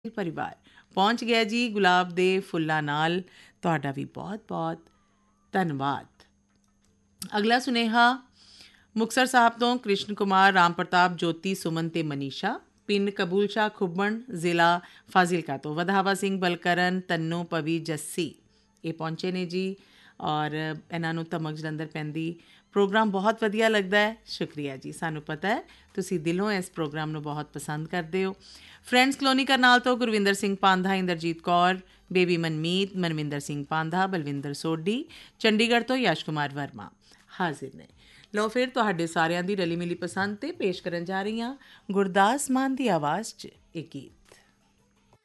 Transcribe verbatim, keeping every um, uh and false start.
ਪਰਿਵਾਰ ਪਹੁੰਚ ਗਿਆ ਜੀ ਗੁਲਾਬ ਦੇ ਫੁੱਲਾਂ ਨਾਲ। ਤੁਹਾਡਾ ਵੀ ਬਹੁਤ ਬਹੁਤ ਧੰਨਵਾਦ। ਅਗਲਾ ਸੁਨੇਹਾ ਮੁਕਤਸਰ ਸਾਹਿਬ ਤੋਂ ਕ੍ਰਿਸ਼ਨ ਕੁਮਾਰ, ਰਾਮ ਪ੍ਰਤਾਪ, ਜੋਤੀ, ਸੁਮਨ ਤੇ ਮਨੀਸ਼ਾ, ਪਿੰਡ ਕਬੂਲ ਸ਼ਾਹ ਖੁੱਬਣ, ਜ਼ਿਲ੍ਹਾ ਫਾਜ਼ਿਲਕਾ ਤੋਂ। ਵਧਾਵਾ ਸਿੰਘ, ਬਲਕਰਨ, ਤੰਨੂ, ਪਵੀ, ਜੱਸੀ ਇਹ ਪਹੁੰਚੇ ਨੇ ਜੀ ਔਰ ਇਹਨਾਂ ਨੂੰ ਧਮਕ ਜਲੰਧਰ ਪੈਂਦੀ ਪ੍ਰੋਗਰਾਮ ਬਹੁਤ ਵਧੀਆ ਲੱਗਦਾ ਹੈ। ਸ਼ੁਕਰੀਆ ਜੀ, ਸਾਨੂੰ ਪਤਾ ਹੈ ਤੁਸੀਂ ਦਿਲੋਂ ਇਸ ਪ੍ਰੋਗਰਾਮ ਨੂੰ ਬਹੁਤ ਪਸੰਦ ਕਰਦੇ ਹੋ। ਫਰੈਂਡਸ ਕਲੋਨੀ ਕਰਨਾਲ ਤੋਂ ਗੁਰਵਿੰਦਰ ਸਿੰਘ ਪਾਂਧਾ, ਇੰਦਰਜੀਤ ਕੌਰ, ਬੇਬੀ ਮਨਮੀਤ, ਮਨਵਿੰਦਰ ਸਿੰਘ ਪਾਂਧਾ, ਬਲਵਿੰਦਰ ਸੋਢੀ, ਚੰਡੀਗੜ੍ਹ ਤੋਂ ਯਸ਼ ਕੁਮਾਰ ਵਰਮਾ ਹਾਜ਼ਰ ਨੇ। ਲਓ ਫਿਰ ਤੁਹਾਡੇ ਸਾਰਿਆਂ ਦੀ ਰਲੀ ਮਿਲੀ ਪਸੰਦ 'ਤੇ ਪੇਸ਼ ਕਰਨ ਜਾ ਰਹੀ ਹਾਂ ਗੁਰਦਾਸ ਮਾਨ ਦੀ ਆਵਾਜ਼ 'ਚ ਇਹ ਗੀਤ।